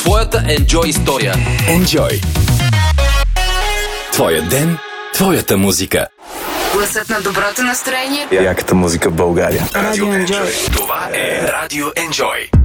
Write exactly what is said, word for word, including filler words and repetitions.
Твоята Enjoy история. Enjoy. Твоя ден, твоята музика. Гласът на доброто настроение. Яката музика в България. Радио Enjoy. Това е Радио Enjoy.